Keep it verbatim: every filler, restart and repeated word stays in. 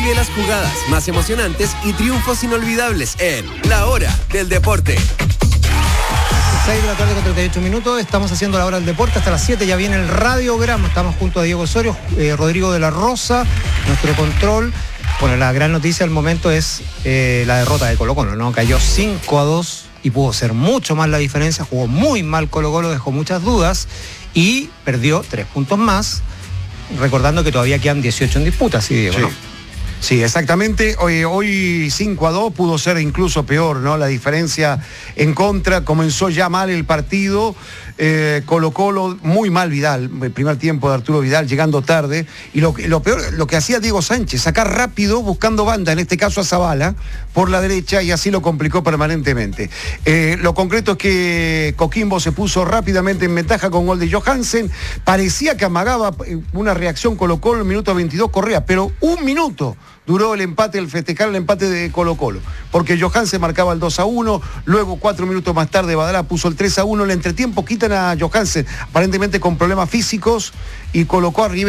Vive las jugadas más emocionantes y triunfos inolvidables en La Hora del Deporte. seis de la tarde con treinta y ocho minutos, estamos haciendo La Hora del Deporte, hasta las siete ya viene el radiograma, estamos junto a Diego Osorio, eh, Rodrigo de la Rosa, nuestro control. Bueno, la gran noticia del momento es eh, la derrota de Colo-Colo, ¿no? Cayó cinco a dos y pudo ser mucho más la diferencia, jugó muy mal Colo-Colo, dejó muchas dudas y perdió tres puntos más, recordando que todavía quedan dieciocho en disputa, ¿sí, Diego? Sí. ¿No? Sí, exactamente. Hoy, hoy cinco a dos pudo ser incluso peor, ¿no? La diferencia en contra, comenzó ya mal el partido. Eh, Colo-Colo, muy mal Vidal, el primer tiempo de Arturo Vidal, llegando tarde. Y lo, lo peor, lo que hacía Diego Sánchez, sacar rápido, buscando banda, en este caso a Zavala, por la derecha, y así lo complicó permanentemente. Eh, lo concreto es que Coquimbo se puso rápidamente en ventaja con gol de Johansen. Parecía que amagaba una reacción Colo-Colo en el minuto veintidós, Correa, pero un minuto duró el empate, el festejar el empate de Colo-Colo, porque Johansen marcaba el dos a uno, luego cuatro minutos más tarde Badalá puso el tres a uno, el entretiempo quitan a Johansen, aparentemente con problemas físicos, y colocó a River